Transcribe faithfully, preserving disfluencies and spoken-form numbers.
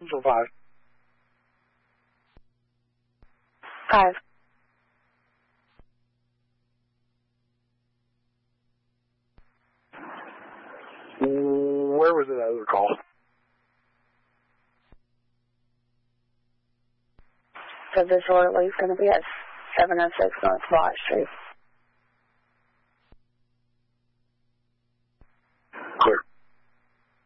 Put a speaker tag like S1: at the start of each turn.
S1: So five.
S2: Five.
S1: Where was the other call?
S2: So this orderly is going to be at seven oh six North Watt Street.